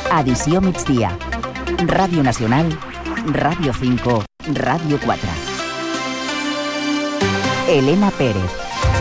Edició migdia. Ràdio Nacional, Ràdio 5, Ràdio 4. Elena Pérez.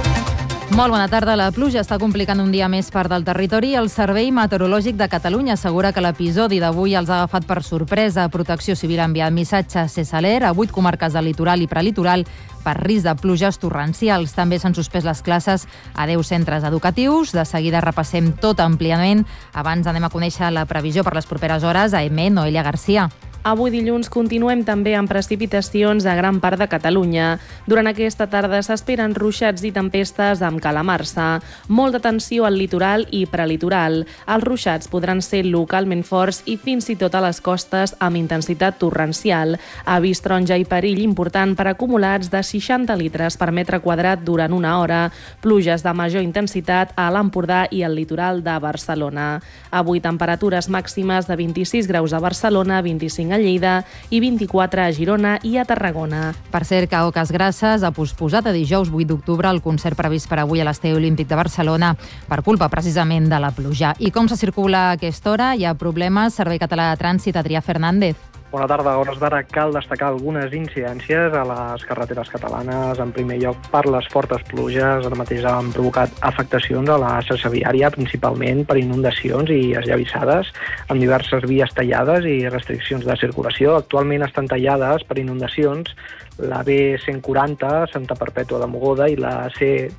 Molt bona tarda. La pluja està complicant un dia més part del territori. El Servei Meteorològic de Catalunya assegura que l'episodi d'avui els ha agafat per sorpresa. Protecció Civil ha enviat missatge CESALER a 8 comarques del litoral i prelitoral per risc de pluges torrencials. També s'han suspès les classes a 10 centres educatius. De seguida repassem tot àmpliament. Abans anem a conèixer la previsió per les properes hores a Noelia Garcia. Avui dilluns continuem també amb precipitacions a gran part de Catalunya. Durant aquesta tarda s'esperen ruixats i tempestes amb calamarsa. Molta tensió al litoral i prelitoral. Els ruixats podran ser localment forts i fins i tot a les costes amb intensitat torrencial. Avís taronja i perill important per acumulats de 60 litres per metre quadrat durant una hora. Pluges de major intensitat a l'Empordà i al litoral de Barcelona. Avui temperatures màximes de 26 graus a Barcelona, 25 a Lleida i 24 a Girona i a Tarragona. Per cert, que Oques Grasses ha posposat a dijous 8 d'octubre el concert previst per avui a l'Estadi Olímpic de Barcelona per culpa precisament de la pluja. I com se circula a aquesta hora? Hi ha problemes? Servei Català de Trànsit, Adrià Fernández. Bona tarda. A hores d'ara cal destacar algunes incidències a les carreteres catalanes. En primer lloc, per les fortes pluges, ara mateix han provocat afectacions a la xarxa viària, principalment per inundacions i esllavissades, amb diverses vies tallades i restriccions de circulació. Actualment estan tallades per inundacions la B140, Santa Perpètua de Mogoda, i la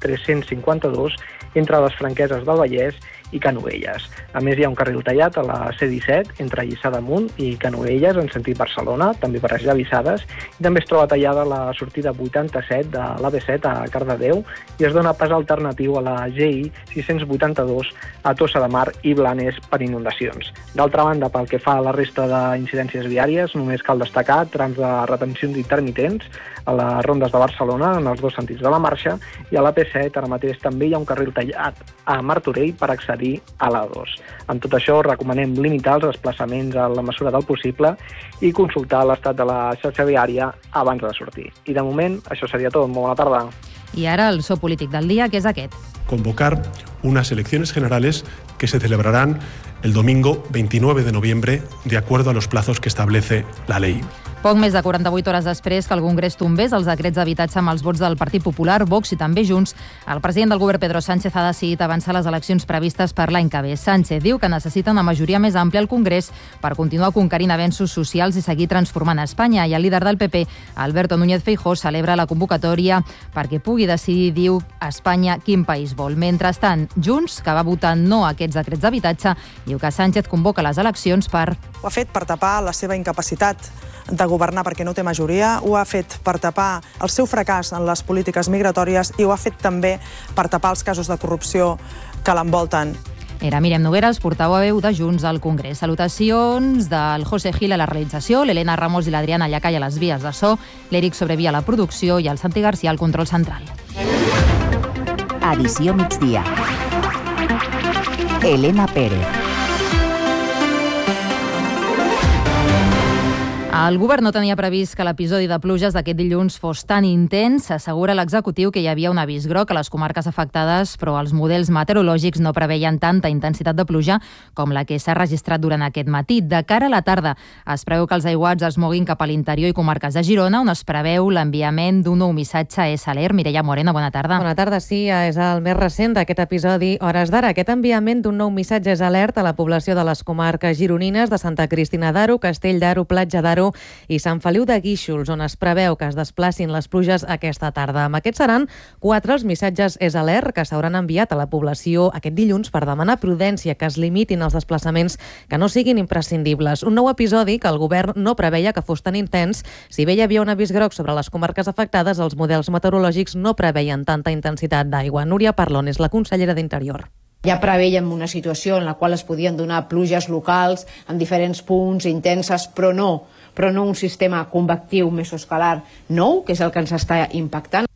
C352, entre les Franqueses del Vallès i Canovelles. A més, hi ha un carril tallat a la C17 entre Lliçà d'Amunt i Canovelles en sentit Barcelona, també per esllavissades, i també es troba tallada la sortida 87 de l'AB7 a Cardedeu i es dona pas alternatiu a la GI 682 a Tossa de Mar i Blanes per inundacions. D'altra banda, pel que fa a la resta d'incidències viàries, només cal destacar trams de retencions intermitents a les rondes de Barcelona en els dos sentits de la marxa, i a la P7 ara mateix també hi ha un carril tallat a Martorell per accedir a l'A2. Amb tot això, recomanem limitar els desplaçaments a la mesura del possible i consultar l'estat de la xarxa viària abans de sortir. I de moment, això seria tot. Molt bona tarda. I ara el so polític del dia, que és aquest. Convocar unas elecciones generales que se celebrarán el domingo 29 de noviembre de acuerdo a los plazos que establece la ley. Poc més de 48 hores després que el Congrés tombés els decrets d'habitatge amb els vots del Partit Popular, Vox i també Junts, el president del govern Pedro Sánchez ha decidit avançar les eleccions previstes per l'any que ve. Sánchez diu que necessita una majoria més àmplia al Congrés per continuar conquerint avenços socials i seguir transformant Espanya. I el líder del PP, Alberto Núñez Feijóo, celebra la convocatòria perquè pugui decidir, diu, Espanya quin país vol. Mentrestant, Junts, que va votar no a aquests decrets d'habitatge, diu que Sánchez convoca les eleccions per... Ho ha fet per tapar la seva incapacitat de governar perquè no té majoria, ho ha fet per tapar el seu fracàs en les polítiques migratòries i ho ha fet també per tapar els casos de corrupció que l'envolten. Era Míriam Nogueras, portaveu de Junts al Congrés. Salutacions del José Gil a la realització, l'Helena Ramos i l'Adriana Llacai a les vies de so, l'Eric Sobrevia a la producció i el Santi García al control central. Edició migdia. Elena Pérez. El govern no tenia previst que l'episodi de pluges d'aquest dilluns fos tan intens. Assegura l'executiu que hi havia un avís groc a les comarques afectades, però els models meteorològics no preveien tanta intensitat de pluja com la que s'ha registrat durant aquest matí. De cara a la tarda, es preveu que els aiguats es moguin cap a l'interior i comarques de Girona, on es preveu l'enviament d'un nou missatge SALER. Mireia Morena, bona tarda. Bona tarda, sí, és el més recent d'aquest episodi hores d'ara. Aquest enviament d'un nou missatge és alert a la població de les comarques gironines de Santa Cristina d'Aro, Castell d'Aro, Platja d'Aro i Sant Feliu de Guíxols, on es preveu que es desplacin les pluges aquesta tarda. Amb aquests seran 4 els missatges és alert que s'hauran enviat a la població aquest dilluns per demanar prudència, que es limitin els desplaçaments que no siguin imprescindibles. Un nou episodi que el govern no preveia que fos tan intens. Si bé hi havia un avís groc sobre les comarques afectades, els models meteorològics no preveien tanta intensitat d'aigua. Núria Parlon és la consellera d'Interior. Ja preveiem una situació en la qual es podien donar pluges locals en diferents punts intenses, però no un sistema convectiu mesoescalar nou, que és el que ens està impactant.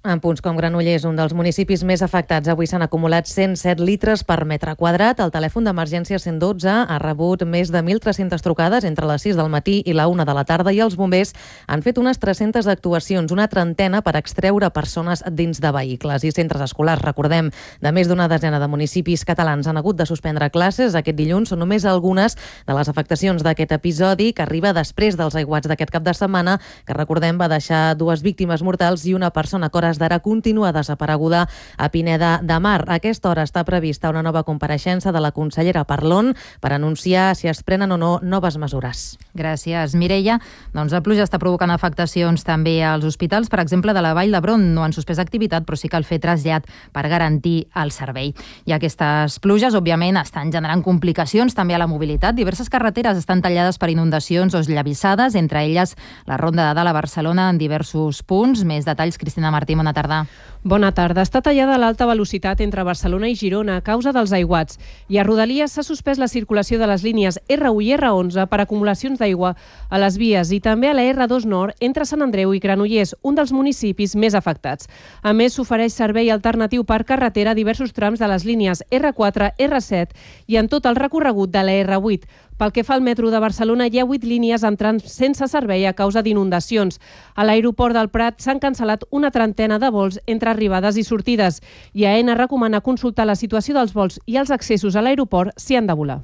En punts com Granollers, un dels municipis més afectats, avui s'han acumulat 107 litres per metre quadrat. El telèfon d'emergència 112 ha rebut més de 1.300 trucades entre les 6 del matí i la 1 de la tarda i els bombers han fet unes 300 actuacions, una trentena per extreure persones dins de vehicles i centres escolars. Recordem, de més d'una desena de municipis catalans han hagut de suspendre classes aquest dilluns. Són només algunes de les afectacions d'aquest episodi que arriba després dels aiguats d'aquest cap de setmana, que recordem va deixar 2 víctimes mortals i una persona que d'ara continua desapareguda a Pineda de Mar. A aquesta hora està prevista una nova compareixença de la consellera Parlon per anunciar si es prenen o no noves mesures. Gràcies, Mireia. Doncs la pluja està provocant afectacions també als hospitals. Per exemple, de la Vall d'Hebron no han suspès activitat, però sí cal fer trasllat per garantir el servei. I aquestes pluges, òbviament, estan generant complicacions també a la mobilitat. Diverses carreteres estan tallades per inundacions o esllavissades, entre elles la Ronda de Dalt a Barcelona en diversos punts. Més detalls, Cristina Martí. Bona tarda. Bona tarda. Està tallada l'alta velocitat entre Barcelona i Girona a causa dels aiguats i a Rodalies s'ha suspès la circulació de les línies R1 i R11 per acumulacions d'aigua a les vies i també a la R2 Nord entre Sant Andreu i Granollers, un dels municipis més afectats. A més, s'ofereix servei alternatiu per carretera a diversos trams de les línies R4, R7 i en tot el recorregut de la R8. Pel que fa al metro de Barcelona, hi ha 8 línies amb trams sense servei a causa d'inundacions. A l'aeroport del Prat s'han cancel·lat una trentena de vols entre arribades i sortides i AENA recomana consultar la situació dels vols i els accessos a l'aeroport si han de volar.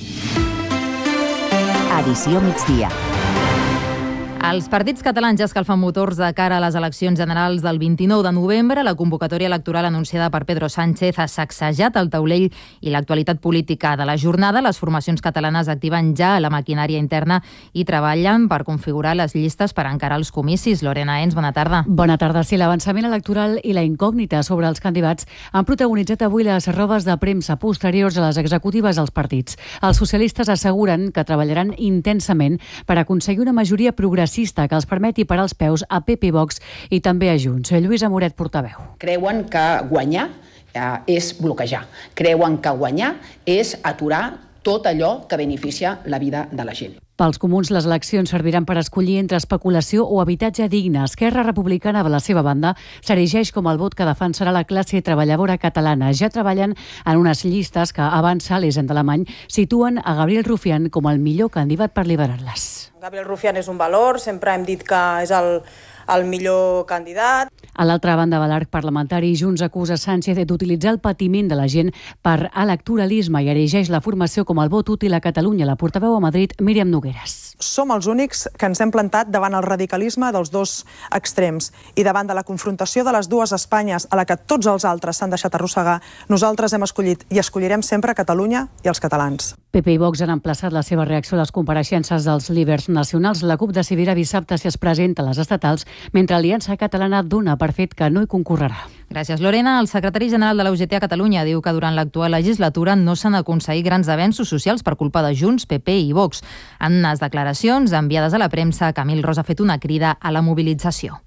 Edició migdia. Els partits catalans ja escalfen motors de cara a les eleccions generals del 29 de novembre. La convocatòria electoral anunciada per Pedro Sánchez ha sacsejat el taulell i l'actualitat política de la jornada. Les formacions catalanes activen ja la maquinària interna i treballen per configurar les llistes per encarar els comicis. Lorena Ens, bona tarda. Bona tarda. Sí, l'avançament electoral i la incògnita sobre els candidats han protagonitzat avui les rodes de premsa posteriors a les executives dels partits. Els socialistes asseguren que treballaran intensament per aconseguir una majoria progressista que els permeti parar els peus a PP, Vox i també a Junts. Lluís Amoret, portaveu. Creuen que guanyar és bloquejar. Creuen que guanyar és aturar tot allò que beneficia la vida de la gent. Pels comuns, les eleccions serviran per escollir entre especulació o habitatge digne. Esquerra Republicana, de la seva banda, s'erigeix com el vot que defensarà la classe treballadora catalana. Ja treballen en unes llistes que, avança l'Hisenda Alemany, situen a Gabriel Rufián com el millor candidat per liderar-les. Gabriel Rufián és un valor, sempre hem dit que és el millor candidat. A l'altra banda de l'arc parlamentari, Junts acusa Sánchez d'utilitzar el patiment de la gent per electoralisme i erigeix la formació com el vot útil a Catalunya. La portaveu a Madrid, Míriam Nogueras. Som els únics que ens hem plantat davant el radicalisme dels dos extrems i davant de la confrontació de les dues Espanyes a la que tots els altres s'han deixat arrossegar. Nosaltres hem escollit i escollirem sempre Catalunya i els catalans. PP i Vox han emplaçat la seva reacció a les compareixences dels líders nacionals. La CUP decidirà dissabte si es presenta a les estatals, mentre Aliança Catalana dona per fet que no hi concorrerà. Gràcies, Lorena. El secretari general de la UGT a Catalunya diu que durant l'actual legislatura no s'han aconseguit grans avenços socials per culpa de Junts, PP i Vox. En unes declaracions enviades a la premsa, Camil Ros ha fet una crida a la mobilització.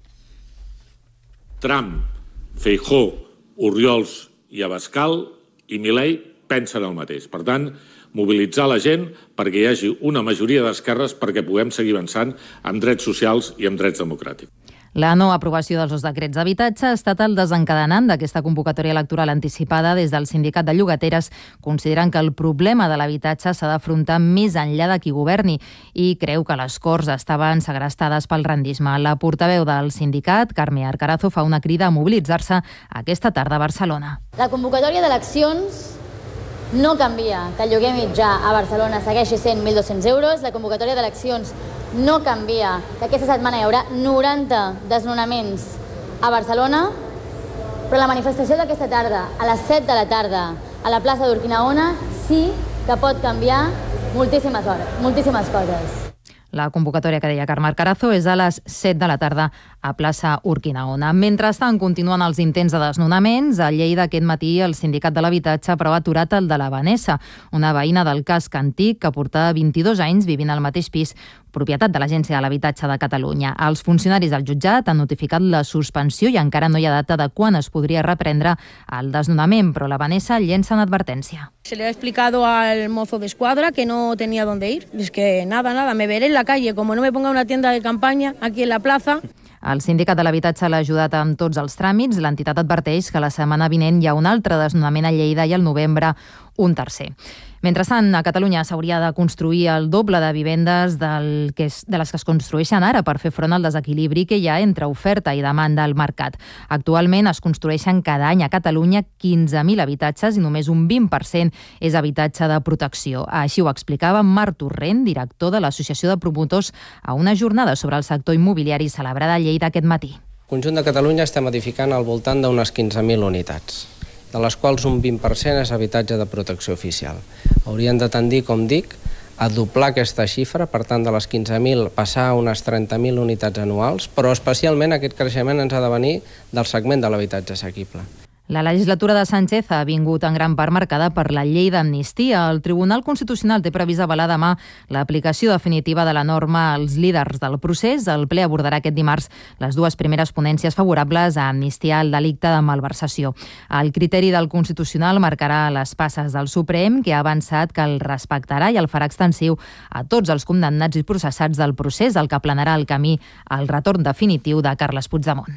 Trump, Feijóo, Orriols i Abascal i Milei pensen el mateix. Per tant, mobilitzar la gent perquè hi hagi una majoria d'esquerres perquè puguem seguir avançant amb drets socials i amb drets democràtics. La no aprovació dels dos decrets d'habitatge ha estat el desencadenant d'aquesta convocatòria electoral anticipada des del sindicat de llogateres, considerant que el problema de l'habitatge s'ha d'afrontar més enllà de qui governi i creu que les Corts estaven segrestades pel rendisme. La portaveu del sindicat, Carme Arcarazo, fa una crida a mobilitzar-se aquesta tarda a Barcelona. La convocatòria d'eleccions no canvia que el lloguer mitjà a Barcelona segueixi sent 1.200 euros. La convocatòria d'eleccions no canvia que aquesta setmana hi haurà 90 desnonaments a Barcelona, però la manifestació d'aquesta tarda, a les 7 de la tarda, a la plaça d'Urquinaona, sí que pot canviar moltíssimes coses. La convocatòria que deia Carme Arcarazo és a les 7 de la tarda a plaça Urquinaona. Mentrestant, continuen els intents de desnonaments. A Lleida aquest matí el sindicat de l'habitatge però ha aturat el de la Vanessa, una veïna del casc antic que portava 22 anys vivint al mateix pis, propietat de l'Agència de l'Habitatge de Catalunya. Els funcionaris del jutjat han notificat la suspensió i encara no hi ha data de quan es podria reprendre el desnonament, però la Vanessa llença una advertència. Se le ha explicado al mozo de escuadra que no tenía dónde ir. Es que nada, me veré en la calle. Como no me ponga una tienda de campaña aquí en la plaza. El Sindicat de l'Habitatge l'ha ajudat amb tots els tràmits. L'entitat adverteix que la setmana vinent hi ha un altre desnonament a Lleida i al novembre un tercer. Mentrestant, a Catalunya s'hauria de construir el doble de vivendes de les que es construeixen ara per fer front al desequilibri que hi ha entre oferta i demanda al mercat. Actualment es construeixen cada any a Catalunya 15.000 habitatges i només un 20% és habitatge de protecció. Així ho explicava Marc Torrent, director de l'Associació de Promotors, a una jornada sobre el sector immobiliari celebrada a Lleida aquest matí. Al conjunt de Catalunya estem edificant al voltant d'unes 15.000 unitats, de les quals un 20% és habitatge de protecció oficial. Haurien de tendir, com dic, a doblar aquesta xifra, per tant, de les 15.000 passar a unes 30.000 unitats anuals, però especialment aquest creixement ens ha de venir del segment de l'habitatge assequible. La legislatura de Sánchez ha vingut en gran part marcada per la llei d'amnistia. El Tribunal Constitucional té previst avalar demà l'aplicació definitiva de la norma als líders del procés. El ple abordarà aquest dimarts les dues primeres ponències favorables a amnistiar el delicte de malversació. El criteri del Constitucional marcarà les passes del Suprem, que ha avançat que el respectarà i el farà extensiu a tots els condemnats i processats del procés, el que aplanarà el camí al retorn definitiu de Carles Puigdemont.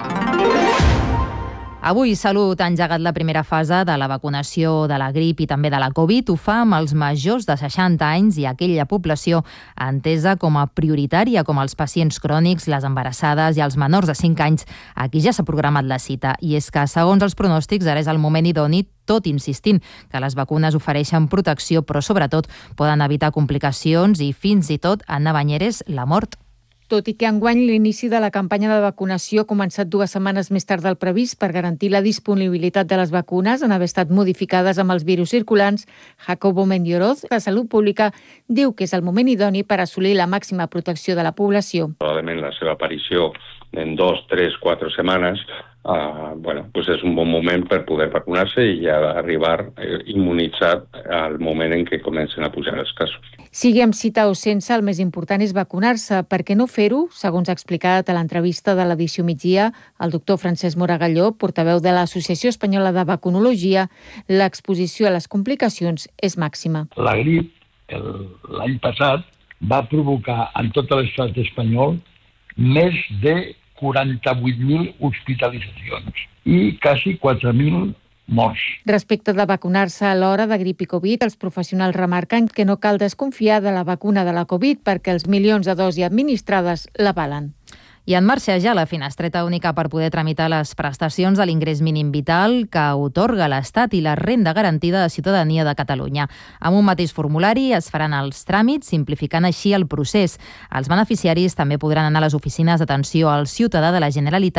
Avui Salut ha engegat la primera fase de la vacunació de la grip i també de la Covid. Ho fa amb els majors de 60 anys i aquella població entesa com a prioritària, com els pacients crònics, les embarassades i els menors de 5 anys, a qui ja s'ha programat la cita. I és que, segons els pronòstics, ara és el moment idoni, tot insistint que les vacunes ofereixen protecció, però sobretot poden evitar complicacions i fins i tot, Anna Banyeres, la mort. Tot i que enguany l'inici de la campanya de vacunació ha començat 2 setmanes més tard del previst per garantir la disponibilitat de les vacunes en haver estat modificades amb els virus circulants, Jacobo Mendioroz, de Salut Pública, diu que és el moment idoni per assolir la màxima protecció de la població. Probablement la seva aparició en 2, 3, 4 setmanes és un bon moment per poder vacunar-se i ja arribar immunitzat al moment en què comencen a pujar els casos. Sigui amb cita o sense, el més important és vacunar-se. Per què no fer-ho? Segons ha explicat a l'entrevista de l'edició migdia el doctor Francesc Moragalló, portaveu de l'Associació Espanyola de Vacunologia, l'exposició a les complicacions és màxima. La grip, l'any passat, va provocar en tot l'estat espanyol més de 48.000 hospitalitzacions i quasi 4.000 morts. Respecte de vacunar-se a l'hora de grip i Covid, els professionals remarquen que no cal desconfiar de la vacuna de la Covid perquè els milions de dosis administrades l'avalen. I en marxa ja la finestreta única per poder tramitar les prestacions de l'ingrés mínim vital que atorga l'Estat i la renda garantida de ciutadania de Catalunya. Amb un mateix formulari es faran els tràmits, simplificant així el procés. Els beneficiaris també podran anar a les oficines d'atenció al ciutadà de la Generalitat